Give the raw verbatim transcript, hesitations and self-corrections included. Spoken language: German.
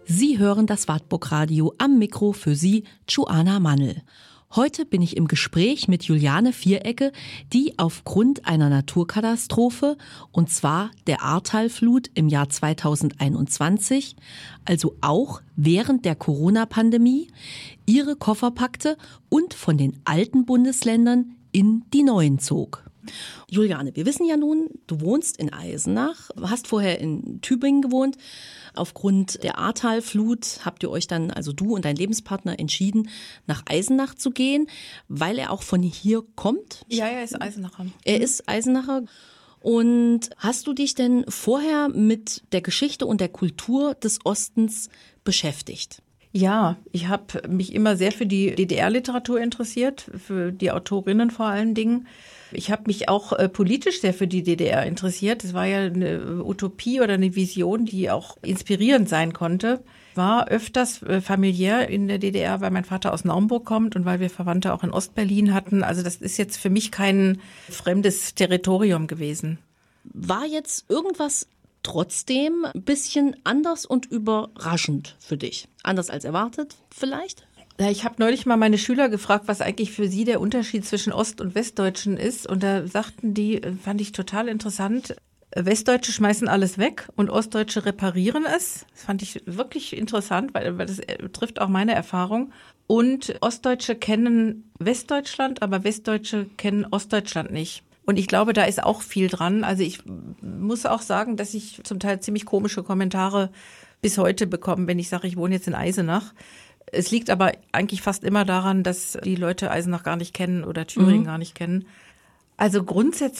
Sie hören das Wartburg-Radio, am Mikro für Sie, Joanna Mannl. Heute bin ich im Gespräch mit Juliane Vierecke, die aufgrund einer Naturkatastrophe, und zwar der Ahrtal-Flut im Jahr zweitausendeinundzwanzig, also auch während der Corona-Pandemie, ihre Koffer packte und von den alten Bundesländern in die neuen zog. Juliane, wir wissen ja nun, du wohnst in Eisenach, hast vorher in Tübingen gewohnt. Aufgrund der Ahrtal-Flut habt ihr euch dann, also du und dein Lebenspartner, entschieden, nach Eisenach zu gehen, weil er auch von hier kommt? Ja, er ist Eisenacher. Er ist Eisenacher. Und hast du dich denn vorher mit der Geschichte und der Kultur des Ostens beschäftigt? Ja, ich habe mich immer sehr für die D D R-Literatur interessiert, für die Autorinnen vor allen Dingen. Ich habe mich auch äh, politisch sehr für die D D R interessiert. Es war ja eine Utopie oder eine Vision, die auch inspirierend sein konnte. War öfters äh, familiär in der D D R, weil mein Vater aus Naumburg kommt und weil wir Verwandte auch in Ostberlin hatten. Also das ist jetzt für mich kein fremdes Territorium gewesen. War jetzt irgendwas trotzdem ein bisschen anders und überraschend für dich? Anders als erwartet vielleicht? Ja, ich habe neulich mal meine Schüler gefragt, was eigentlich für sie der Unterschied zwischen Ost- und Westdeutschen ist. Und da sagten die, fand ich total interessant, Westdeutsche schmeißen alles weg und Ostdeutsche reparieren es. Das fand ich wirklich interessant, weil, weil das trifft auch meine Erfahrung. Und Ostdeutsche kennen Westdeutschland, aber Westdeutsche kennen Ostdeutschland nicht. Und ich glaube, da ist auch viel dran. Also ich muss auch sagen, dass ich zum Teil ziemlich komische Kommentare bis heute bekomme, wenn ich sage, ich wohne jetzt in Eisenach. Es liegt aber eigentlich fast immer daran, dass die Leute Eisenach gar nicht kennen oder Thüringen mhm. gar nicht kennen. Also grundsätzlich